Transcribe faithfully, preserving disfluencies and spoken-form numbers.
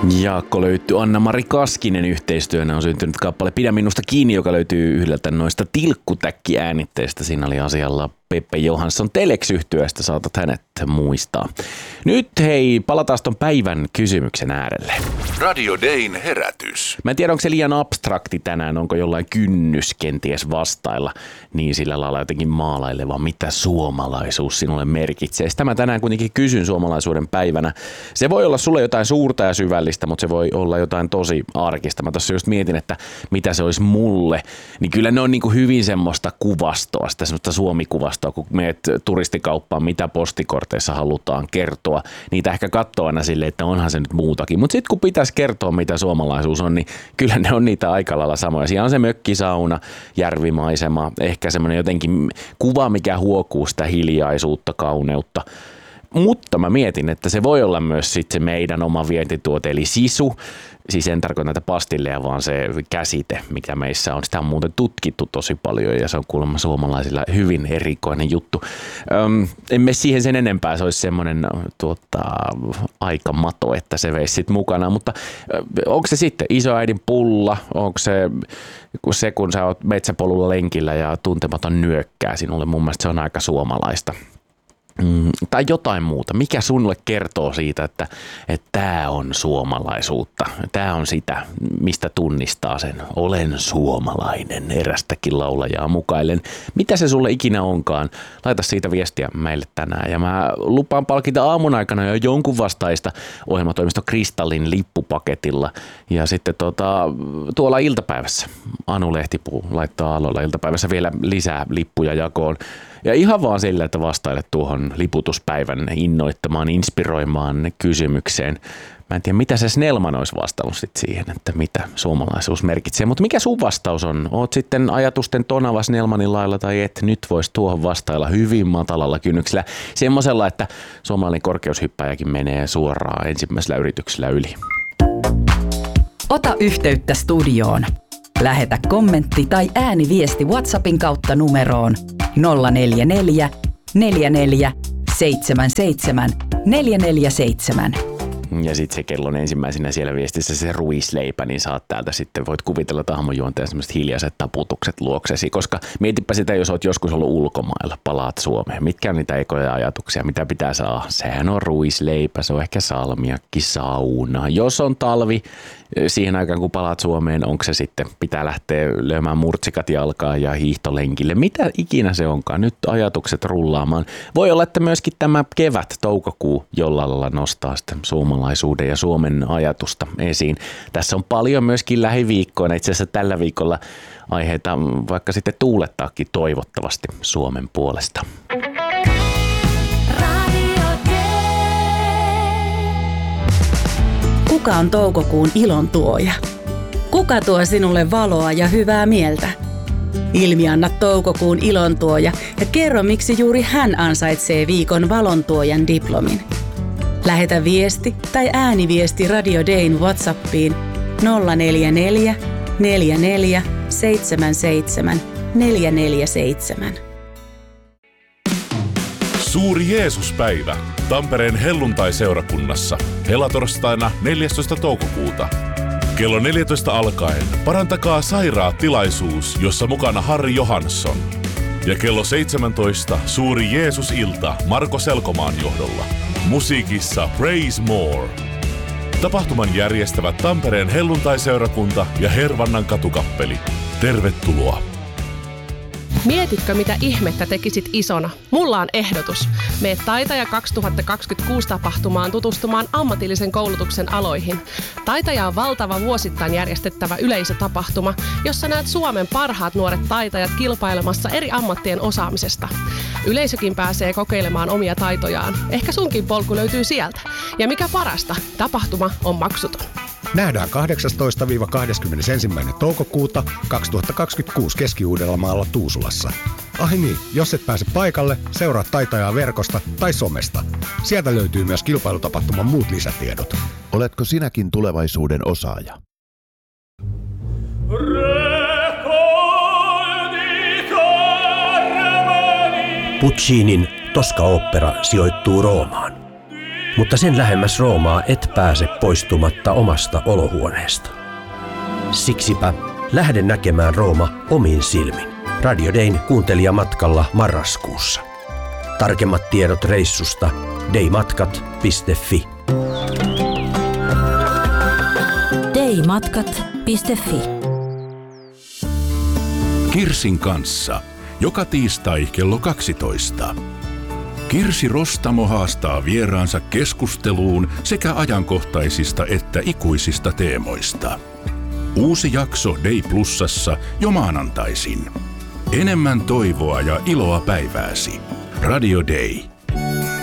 Jaakko löytyy Anna-Mari Kaskinen yhteistyönä on syntynyt kappale Pidä minusta kiinni, joka löytyy yhdeltä noista tilkkutäkkiäänitteistä. Siinä oli asialla Peppe Johansson Telex-yhtyeestä, saatat hänet muistaa. Nyt hei, palataan ton päivän kysymyksen äärelle. Radio Dayn herätys. Mä en tiedä, onko se liian abstrakti tänään, onko jollain kynnys kenties vastailla niin sillä lailla jotenkin maalaileva, mitä suomalaisuus sinulle merkitsee. Sitä mä tänään kuitenkin kysyn suomalaisuuden päivänä. Se voi olla sulle jotain suurta ja syvällistä, mutta se voi olla jotain tosi arkista. Mä tossa just mietin, että mitä se olisi mulle. Niin kyllä ne on niin kuin hyvin semmoista kuvastoa, sitä semmoista suomikuvastoa, kun meet turistikauppaan, mitä postikorteissa halutaan kertoa. Niitä ehkä katsoo aina silleen, että onhan se nyt muutakin. Mutta sitten kun pitäisi kertoa, mitä suomalaisuus on, niin kyllä ne on niitä aika lailla samoja. Siinä on se mökkisauna, järvimaisema, ehkä semmoinen jotenkin kuva, mikä huokuu sitä hiljaisuutta, kauneutta. Mutta mä mietin, että se voi olla myös sitten se meidän oma vientituote, eli sisu. Siis en tarkoita näitä pastilleja, vaan se käsite, mikä meissä on. Sitä on muuten tutkittu tosi paljon ja se on kuulemma suomalaisilla hyvin erikoinen juttu. Öm, emme siihen sen enempää, se olisi semmoinen tuota, aikamato, että se veisi sit mukana. Mutta onko se sitten isoäidin pulla, onko se se, kun sä oot metsäpolulla lenkillä ja tuntematon nyökkää sinulle, mun mielestä se on aika suomalaista. Mm, tai jotain muuta. Mikä sulle kertoo siitä, että tämä on suomalaisuutta? Tämä on sitä, mistä tunnistaa sen. Olen suomalainen, erästäkin laulajaa mukaillen. Mitä se sulle ikinä onkaan? Laita siitä viestiä meille tänään. Ja mä lupaan palkita aamun aikana jo jonkun vastaista ohjelmatoimisto Kristallin lippupaketilla. Ja sitten tota, tuolla iltapäivässä, Anu Lehtipuu laittaa aloilla iltapäivässä vielä lisää lippuja jakoon. Ja ihan vaan sillä, että vastailet tuohon liputuspäivän innoittamaan, inspiroimaan kysymykseen. Mä en tiedä, mitä se Snellman olisi vastannut sit siihen, että mitä suomalaisuus merkitsee. Mutta mikä sun vastaus on? Oot sitten ajatusten tonava Snellmanin lailla tai et? Nyt voisi tuohon vastailla hyvin matalalla kynnyksellä. Semmoisella, että suomalainen korkeushyppäjäkin menee suoraan ensimmäisellä yrityksellä yli. Ota yhteyttä studioon. Lähetä kommentti tai ääniviesti WhatsAppin kautta numeroon nolla neljä neljä, neljä neljä, seitsemän seitsemän, neljä neljä seitsemän. Ja sitten se kellon ensimmäisenä siellä viestissä se ruisleipä, niin saat täältä sitten, voit kuvitella, että hahmojuontajan semmoiset hiljaiset taputukset luoksesi, koska mietipä sitä, jos oot joskus ollut ulkomailla, palaat Suomeen. Mitkä on niitä ekoja ajatuksia, mitä pitää saada? Sehän on ruisleipä, se on ehkä salmiakki, sauna. Jos on talvi, siihen aikaan kun palaat Suomeen, onko se sitten, pitää lähteä lyömään murtsikat jalkaan ja hiihtolenkille. Mitä ikinä se onkaan, nyt ajatukset rullaamaan. Voi olla, että myöskin tämä kevät, toukokuu jollain lailla nostaa sitten suomalaisuuden ja Suomen ajatusta esiin. Tässä on paljon myöskin lähiviikkoina, itse asiassa tällä viikolla aiheita vaikka sitten tuulettaakin toivottavasti Suomen puolesta. Kuka on toukokuun ilon tuoja? Kuka tuo sinulle valoa ja hyvää mieltä? Ilmianna toukokuun ilon tuoja ja kerro, miksi juuri hän ansaitsee viikon valontuojan diplomin. Lähetä viesti tai ääniviesti Radio Dayn WhatsAppiin nolla neljä neljä, neljä neljä, seitsemän seitsemän, neljä neljä seitsemän. Suuri Jeesuspäivä Tampereen helluntai-seurakunnassa helatorstaina neljästoista toukokuuta. Kello neljätoista alkaen parantakaa sairaat tilaisuus, jossa mukana Harri Johansson. Ja kello seitsemäntoista suuri Jeesus-ilta Marko Selkomaan johdolla. Musiikissa Praise More. Tapahtuman järjestävät Tampereen helluntai-seurakunta ja Hervannan katukappeli. Tervetuloa! Mietitkö, mitä ihmettä tekisit isona? Mulla on ehdotus. Mene Taitaja kaksituhattakaksikymmentäkuusi tapahtumaan tutustumaan ammatillisen koulutuksen aloihin. Taitaja on valtava vuosittain järjestettävä yleisötapahtuma, jossa näet Suomen parhaat nuoret taitajat kilpailemassa eri ammattien osaamisesta. Yleisökin pääsee kokeilemaan omia taitojaan. Ehkä sunkin polku löytyy sieltä. Ja mikä parasta, tapahtuma on maksuton. Nähdään kahdeksastoista kahdeskymmenesensimmäinen toukokuuta kaksituhattakaksikymmentäkuusi Keski-Uudellamaalla Tuusulassa. Ai niin, jos et pääse paikalle, seuraa taitajaa verkosta tai somesta. Sieltä löytyy myös kilpailutapahtuman muut lisätiedot. Oletko sinäkin tulevaisuuden osaaja? Puccinin Tosca-opera sijoittuu Roomaan. mutta sen lähemmäs Roomaa et pääse poistumatta omasta olohuoneesta. Siksipä lähde näkemään Rooma omin silmin. Radio Dayn kuuntelijamatkalla marraskuussa. Tarkemmat tiedot reissusta daymatkat piste fi. daymatkat piste fi. Kirsin kanssa. Joka tiistai kello kaksitoista. Kirsi Rostamo haastaa vieraansa keskusteluun sekä ajankohtaisista että ikuisista teemoista. Uusi jakso Day Plusassa jo maanantaisin. Enemmän toivoa ja iloa päivääsi. Radio Day.